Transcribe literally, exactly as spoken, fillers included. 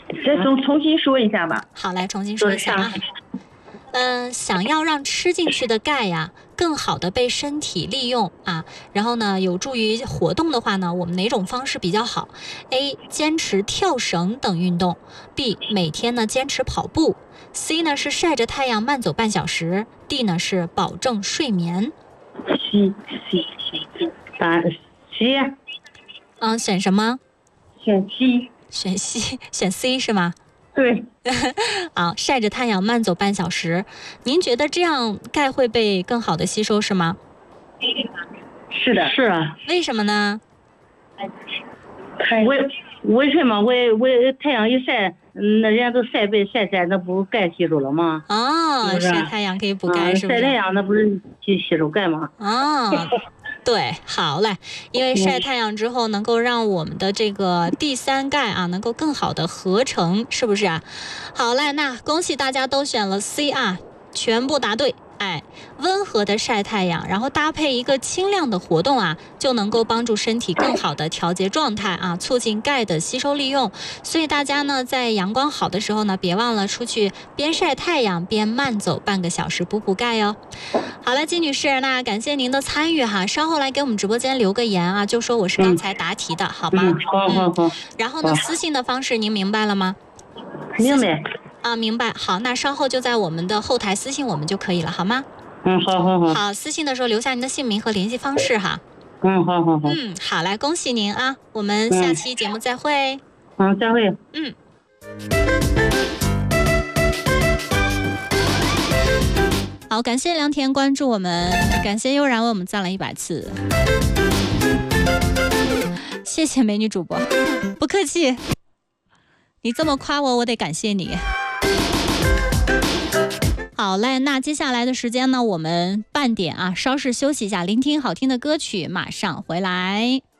再重重新说一下吧。 好，来重新说一下啊。嗯、呃，想要让吃进去的钙呀更好的被身体利用啊，然后呢有助于活动的话呢，我们哪种方式比较好 ？A. 坚持跳绳等运动 ；B. 每天呢坚持跑步 ；C 呢是晒着太阳慢走半小时 ；D 呢是保证睡眠。 C C C， 答案 C 呀。 嗯，选什么？ 选 C。 选 C， 选 C 是吗？ 对。 好，晒着太阳慢走半小时，您觉得这样钙会被更好的吸收是吗？ 是的。是啊。 为什么呢？ 为为什么？为为太阳一晒，那人家都晒背晒晒，那不钙吸收了吗？ 哦，是是晒太阳可以补钙，是不是？ 晒太阳那不是去吸收钙吗？ 哦。对，好嘞，因为晒太阳之后能够让我们的这个第三钙啊能够更好的合成，是不是啊？好嘞，那恭喜大家都选了 C 啊，全部答对。哎，温和的晒太阳，然后搭配一个轻量的活动啊，就能够帮助身体更好的调节状态啊，促进钙的吸收利用。所以大家呢，在阳光好的时候呢，别忘了出去边晒太阳边慢走半个小时，补补钙哟。好了，金女士，那感谢您的参与哈，稍后来给我们直播间留个言啊，就说我是刚才答题的，嗯、好吗？ 嗯，好好好。 然后呢，私信的方式您明白了吗？ 明白。 啊，明白。好，那稍后就在我们的后台私信我们就可以了，好吗？ 嗯，好好好。 好，私信的时候留下您的姓名和联系方式哈。 嗯，好好好。 嗯，好，来恭喜您啊！我们下期节目再会。 嗯，再会。 嗯。好，感谢良田关注我们，感谢悠然为我们赞了一百次，谢谢美女主播，不客气。你这么夸我，我得感谢你。好嘞，那接下来的时间呢，我们半点啊，稍事休息一下，聆听好听的歌曲，马上回来。